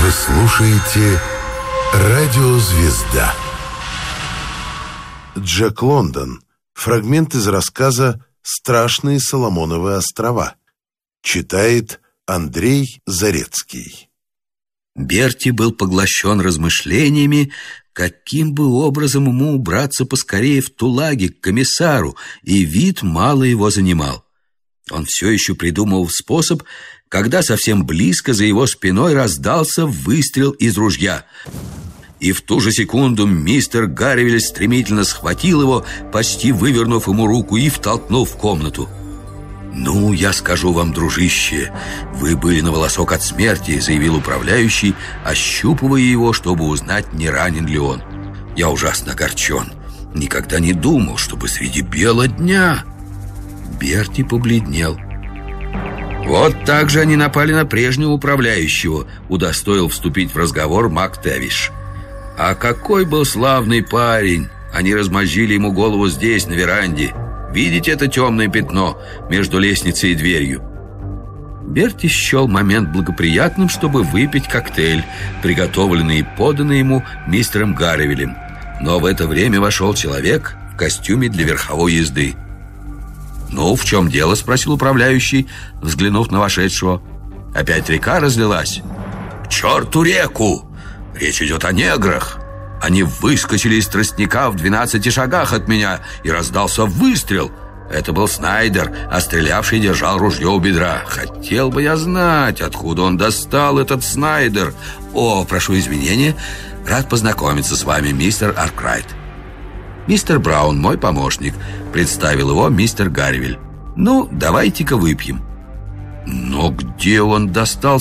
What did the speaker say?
Вы слушаете «Радиозвезда». Джек Лондон. Фрагмент из рассказа «Страшные Соломоновы острова». Читает Андрей Зарецкий. Берти был поглощен размышлениями, каким бы образом ему убраться поскорее в Тулаги к комиссару, и вид мало его занимал. Он все еще придумывал способ, когда совсем близко за его спиной раздался выстрел из ружья. И в ту же секунду мистер Гарривиль стремительно схватил его, почти вывернув ему руку и втолкнул в комнату. «Ну, я скажу вам, дружище, вы были на волосок от смерти», — заявил управляющий, ощупывая его, чтобы узнать, не ранен ли он. «Я ужасно огорчен. Никогда не думал, чтобы среди бела дня...» Берти побледнел. «Вот так же они напали на прежнего управляющего», — удостоил вступить в разговор Мак Тэвиш. «А какой был славный парень! Они размозжили ему голову здесь, на веранде. Видите это темное пятно между лестницей и дверью?» Берти счел момент благоприятным, чтобы выпить коктейль, приготовленный и поданный ему мистером Гарривилем. Но в это время вошел человек в костюме для верховой езды. «Ну, в чем дело?» — спросил управляющий, взглянув на вошедшего. «Опять река разлилась?» «К черту реку! Речь идет о неграх. Они выскочили из тростника в 12 шагах от меня, и раздался выстрел. Это был Снайдер, а стрелявший держал ружье у бедра. Хотел бы я знать, откуда он достал этот Снайдер. О, прошу извинения, рад познакомиться с вами, мистер Аркрайт. Мистер Браун, мой помощник», — представил его мистер Гарривиль. «Ну, давайте-ка выпьем». «Но где он достал